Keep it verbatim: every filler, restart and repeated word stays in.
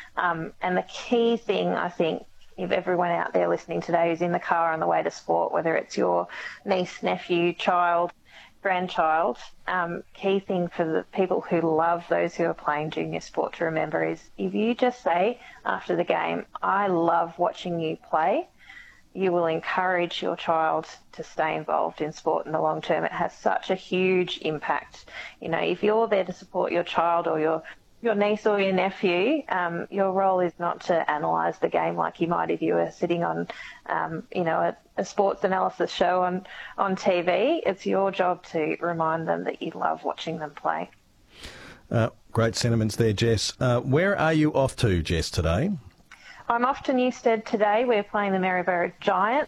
Um, and the key thing, I think, if everyone out there listening today who's in the car on the way to sport, whether it's your niece, nephew, child, grandchild, um, key thing for the people who love those who are playing junior sport to remember is if you just say after the game, I love watching you play, you will encourage your child to stay involved in sport in the long term. It has such a huge impact. You know, if you're there to support your child or your your niece or your nephew, um, your role is not to analyse the game like you might if you were sitting on, um, you know, a, a sports analysis show on, on T V. It's your job to remind them that you love watching them play. Uh, great sentiments there, Jess. Uh, where are you off to, Jess, today? I'm off to Newstead today. We're playing the Maryborough Giants.